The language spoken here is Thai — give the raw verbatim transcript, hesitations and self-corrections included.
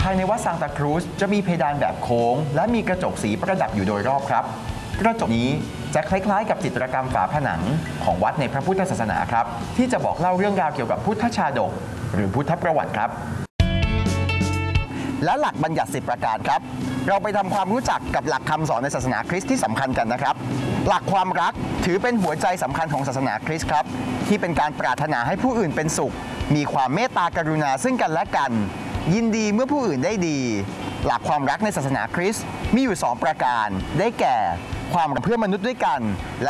ภายในวัดซานตาครูซจะมีเพดานแบบโค้งและมีกระจกสีประดับอยู่โดยรอบครับกระจกนี้จะคล้ายๆกับจิตรกรรมฝาผนังของวัดในพระพุทธศาสนาครับที่จะบอกเล่าเรื่องราวเกี่ยวกับพุทธชาดกหรือพุทธประวัติครับและหลักบัญญัติสิบประการครับเราไปทำความรู้จักกับหลักคำสอนในศาสนาคริสต์ที่สำคัญกันนะครับหลักความรักถือเป็นหัวใจสำคัญของศาสนาคริสต์ครับที่เป็นการปรารถนาให้ผู้อื่นเป็นสุขมีความเมตตากรุณาซึ่งกันและกันยินดีเมื่อผู้อื่นได้ดีหลักความรักในศาสนาคริสต์มีอยู่สองประการได้แก่ความรักเพื่อมนุษย์ด้วยกันและ